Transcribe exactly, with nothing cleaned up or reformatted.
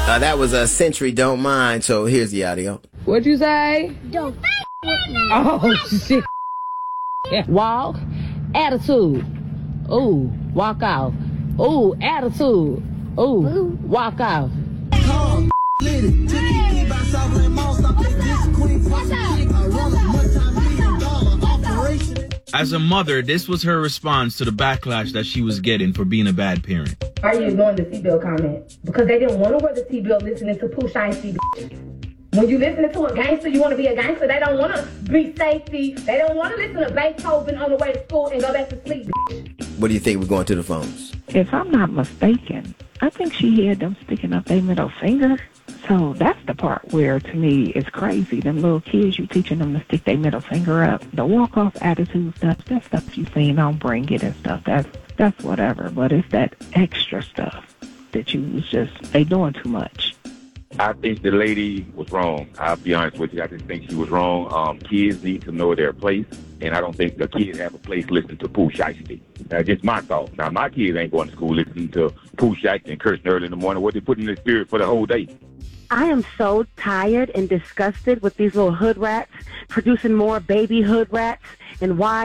Uh, that was a Century Don't Mind, so here's the audio. What'd you say? Don't f with me. Oh, shit. Walk, attitude. Ooh, walk off. Ooh, attitude. Ooh, walk off. As a mother, this was her response to the backlash that she was getting for being a bad parent. Are you ignoring the seatbelt comment? Because they didn't want to wear the seatbelt listening to Pooh Shiesty. When you listening to a gangster, you want to be a gangster. They don't want to be safety. They don't want to listen to Beethoven on the way to school and go back to sleep. What do you think? We're going to the phones. If I'm not mistaken, I think she had them sticking up their middle finger. So that's the part where, to me, is crazy. Them little kids, you teaching them to stick their middle finger up. The walk-off attitude stuff, that stuff you seen on Bring It and stuff, that's, that's whatever. But it's that extra stuff that you was just, they doing too much. I think the lady was wrong. I'll be honest with you. I just think she was wrong. Um, kids need to know their place, and I don't think the kids have a place listening to Pooh Shiesty. That's just my thought. Now, my kids ain't going to school listening to Pooh Shiesty and cursing early in the morning. What they put in their spirit for the whole day. I am so tired and disgusted with these little hood rats producing more baby hood rats, and why